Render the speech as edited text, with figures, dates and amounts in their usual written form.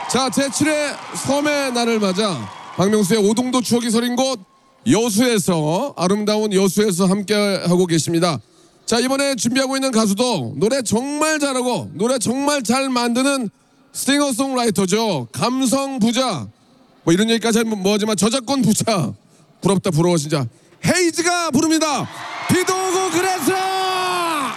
자, 제7회 섬의 날을 맞아 박명수의 오동도 추억이 서린 곳 여수에서, 아름다운 여수에서 함께하고 계십니다. 자, 이번에 준비하고 있는 가수도 노래 정말 잘하고 노래 정말 잘 만드는 싱어송라이터죠. 감성 부자, 뭐 이런 얘기까지 하면 뭐하지만 저작권 부자, 부럽다 부러워 진짜. 헤이즈가 부릅니다. 비도 오고 그래서.